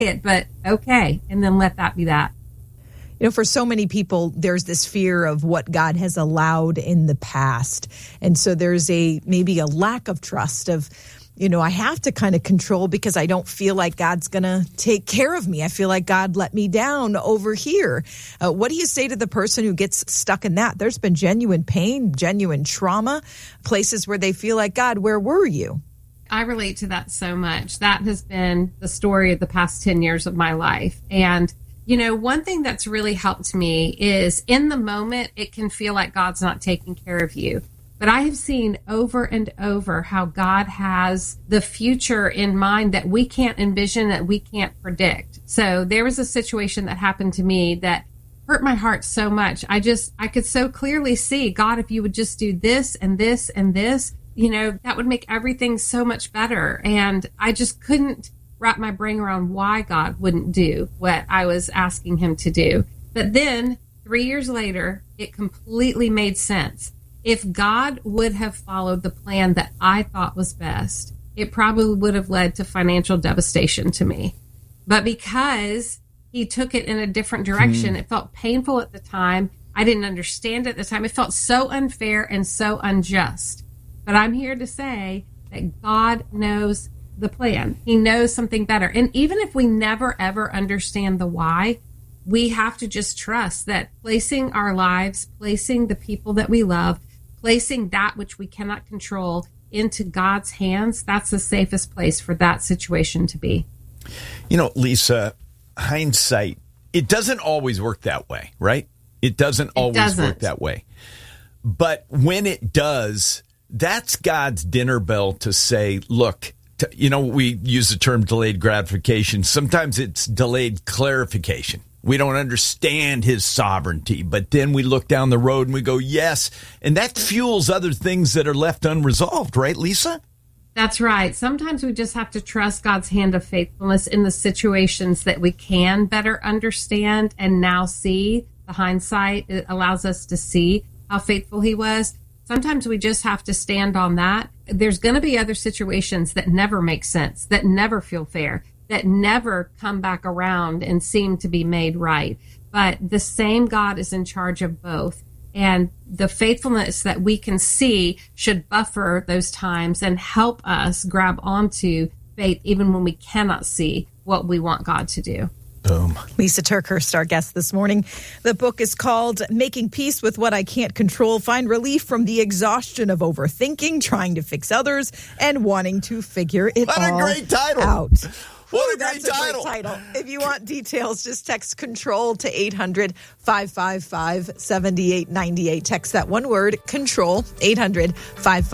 it, but okay. And then let that be that. For so many people, there's this fear of what God has allowed in the past. And so there's maybe a lack of trust of, I have to kind of control because I don't feel like God's going to take care of me. I feel like God let me down over here. What do you say to the person who gets stuck in that? There's been genuine pain, genuine trauma, places where they feel like, God, where were you? I relate to that so much. That has been the story of the past 10 years of my life. And one thing that's really helped me is in the moment, it can feel like God's not taking care of you. But I have seen over and over how God has the future in mind that we can't envision, that we can't predict. So there was a situation that happened to me that hurt my heart so much. I could so clearly see, God, if you would just do this and this and this, that would make everything so much better. And I just couldn't wrap my brain around why God wouldn't do what I was asking him to do. But then 3 years later, it completely made sense. If God would have followed the plan that I thought was best, it probably would have led to financial devastation to me. But because he took it in a different direction, it felt painful at the time. I didn't understand it at the time. It felt so unfair and so unjust. But I'm here to say that God knows the plan. He knows something better. And even if we never, ever understand the why, we have to just trust that placing our lives, placing the people that we love, placing that which we cannot control into God's hands, that's the safest place for that situation to be. Lisa, hindsight, it doesn't always work that way, right? It doesn't always work that way. But when it does, that's God's dinner bell to say, look, we use the term delayed gratification. Sometimes it's delayed clarification. We don't understand his sovereignty, but then we look down the road and we go, yes. And that fuels other things that are left unresolved, right, Lisa? That's right. Sometimes we just have to trust God's hand of faithfulness in the situations that we can better understand and now see. The hindsight, it allows us to see how faithful he was. Sometimes we just have to stand on that. There's going to be other situations that never make sense, that never feel fair, that never come back around and seem to be made right. But the same God is in charge of both. And the faithfulness that we can see should buffer those times and help us grab onto faith even when we cannot see what we want God to do. Boom. Lisa TerKeurst, our guest this morning. The book is called Making Peace with What I Can't Control. Find relief from the exhaustion of overthinking, trying to fix others, and wanting to figure it all out. What a great title. What a great title. If you want details, just text CONTROL to 800-555-7898. Text that one word, CONTROL, 800-555-7898.